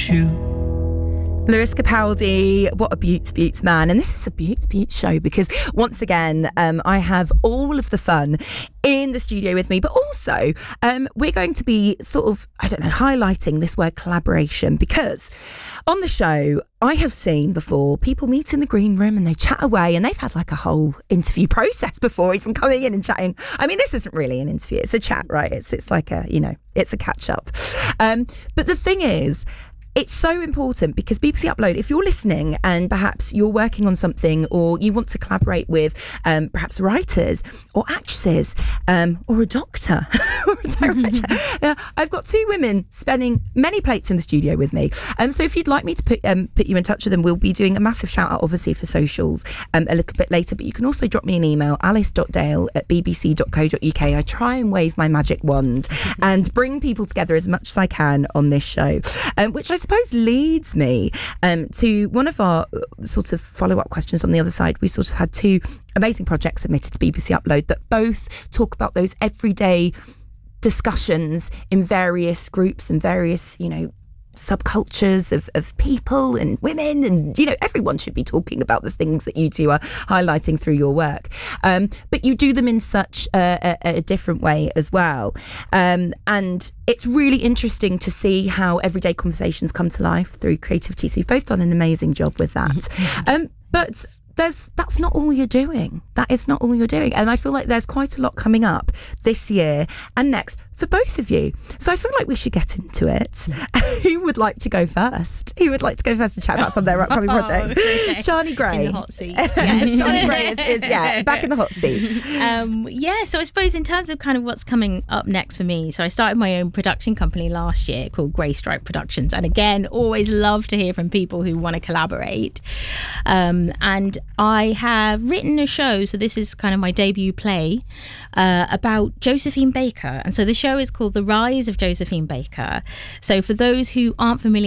you. Lewis Capaldi, what a beauts man. And this is a beauts show because once again, I have all of the fun in the studio with me, but also we're going to be sort of, highlighting this word collaboration, because on the show, I have seen before people meet in the green room and they chat away, and they've had like a whole interview process before even coming in and chatting. I mean, this isn't really an interview, it's a chat, right? It's like a, it's a catch up. But the thing is, it's so important because BBC Upload, if you're listening and perhaps you're working on something or you want to collaborate with perhaps writers or actresses or a doctor or a director, I've got two women spinning many plates in the studio with me. So if you'd like me to put you in touch with them, we'll be doing a massive shout out obviously for socials a little bit later, but you can also drop me an email, alice.dale@bbc.co.uk. I try and wave my magic wand and bring people together as much as I can on this show, which I suppose leads me to one of our sort of follow-up questions on the other side. We sort of had two amazing projects submitted to BBC Upload that both talk about those everyday discussions in various groups and various, subcultures of people and women, and everyone should be talking about the things that you two are highlighting through your work, but you do them in such a different way as well, and it's really interesting to see how everyday conversations come to life through creativity. So you've both done an amazing job with that, but that's not all you're doing. That is not all you're doing. And I feel like there's quite a lot coming up this year and next for both of you. So I feel like we should get into it. Who would like to go first? Who would like to go first to chat about some of their upcoming projects? Okay. Shani Gray. In the hot seat. Yes. Shani Gray is back in the hot seat. So I suppose in terms of kind of what's coming up next for me, so I started my own production company last year called Grey Stripe Productions. And again, always love to hear from people who want to collaborate. And I have written a show, so this is kind of my debut play, about Josephine Baker. And so the show is called The Rise of Josephine Baker. So for those who aren't familiar